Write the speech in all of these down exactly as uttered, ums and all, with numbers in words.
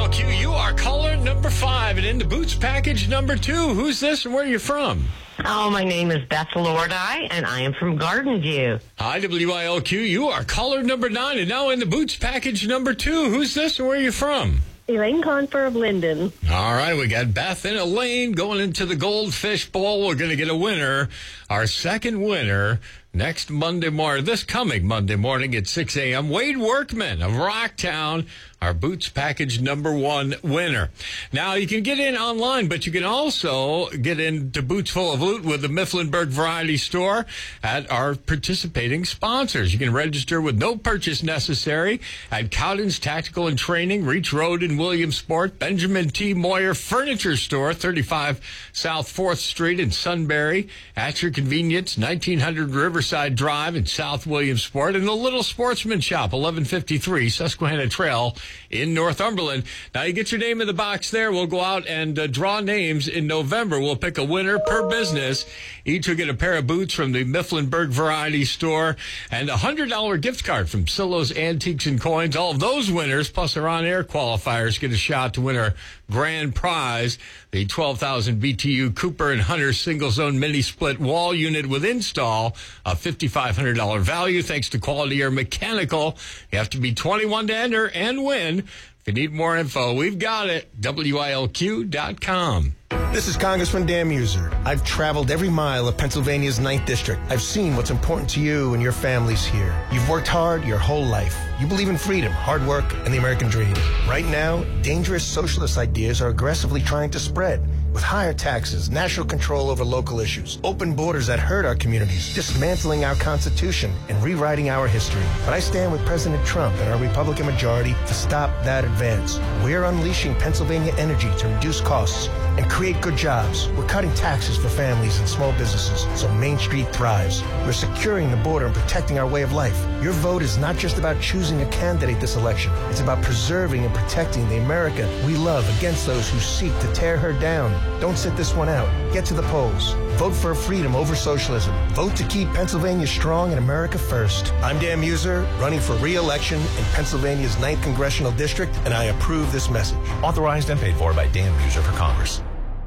L Q, you are caller number five, and in the boots package number two. Who's this and where are you from? Oh, my name is Beth Lordi, and I am from Garden View. Hi, W I L Q, you are caller number nine, and now in the boots package number two. Who's this and where are you from? Elaine Confer of Linden. All right, we got Beth and Elaine going into the Goldfish Bowl. We're going to get a winner, our second winner, next Monday morning, this coming Monday morning at six a.m. Wade Workman of Rocktown, our Boots Package number one winner. Now, you can get in online, but you can also get into Boots Full of Loot with the Mifflinburg Variety Store at our participating sponsors. You can register with no purchase necessary at Cowden's Tactical and Training, Reach Road in Williamsport, Benjamin T. Moyer Furniture Store, thirty-five South fourth Street in Sunbury, at your convenience, nineteen hundred Riverside Drive in South Williamsport, and the Little Sportsman Shop, eleven fifty-three Susquehanna Trail in Northumberland. Now, you get your name in the box there. We'll go out and uh, draw names in November. We'll pick a winner per business. Each will get a pair of boots from the Mifflinburg Variety Store and a one hundred dollars gift card from Sillo's Antiques and Coins. All of those winners, plus our on-air qualifiers, get a shot to win our grand prize, the twelve thousand B T U Cooper and Hunter single-zone mini-split wall unit with install, a five thousand five hundred dollars value thanks to Quality Air Mechanical. You have to be twenty-one to enter and win. If you need more info, we've got it, W I L Q dot com. This is Congressman Dan Muser. I've traveled every mile of Pennsylvania's ninth District. I've seen what's important to you and your families here. You've worked hard your whole life. You believe in freedom, hard work, and the American dream. Right now, dangerous socialist ideas are aggressively trying to spread. With higher taxes, national control over local issues, open borders that hurt our communities, dismantling our Constitution, and rewriting our history. But I stand with President Trump and our Republican majority to stop that advance. We're unleashing Pennsylvania energy to reduce costs and create good jobs. We're cutting taxes for families and small businesses so Main Street thrives. We're securing the border and protecting our way of life. Your vote is not just about choosing a candidate this election. It's about preserving and protecting the America we love against those who seek to tear her down. Don't sit this one out. Get to the polls. Vote for freedom over socialism. Vote to keep Pennsylvania strong and America first. I'm Dan Muser, running for re-election in Pennsylvania's ninth Congressional District, and I approve this message. Authorized and paid for by Dan Muser for Congress.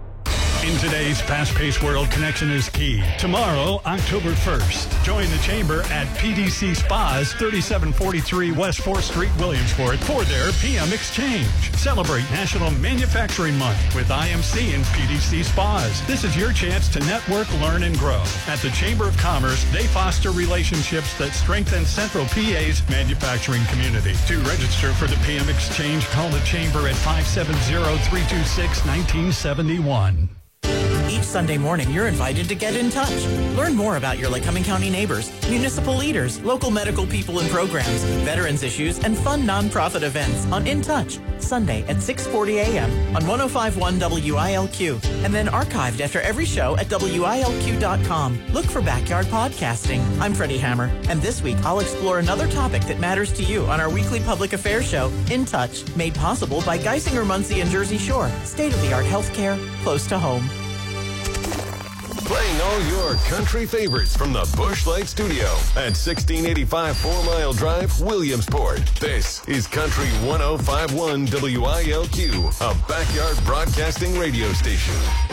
In today's fast-paced world, connection is key. Tomorrow, October first, join the Chamber at P D C Spas, thirty-seven forty-three West fourth Street, Williamsport, for their P M Exchange. Celebrate National Manufacturing Month with I M C and P D C Spas. This is your chance to network, learn, and grow. At the Chamber of Commerce, they foster relationships that strengthen Central P A's manufacturing community. To register for the P M Exchange, call the Chamber at five seven zero, three two six, one nine seven one. Each Sunday morning, you're invited to get in touch. Learn more about your Lycoming County neighbors, municipal leaders, local medical people and programs, veterans issues, and fun nonprofit events on In Touch, Sunday at six forty a.m. on one oh five point one W I L Q, and then archived after every show at W I L Q dot com. Look for Backyard Podcasting. I'm Freddie Hammer, and this week I'll explore another topic that matters to you on our weekly public affairs show, In Touch, made possible by Geisinger, Muncie, and Jersey Shore. State-of-the-art healthcare close to home. Playing all your country favorites from the Busch Light Studio at sixteen eighty-five Four Mile Drive, Williamsport. This is Country one oh five point one W I L Q, a backyard broadcasting radio station.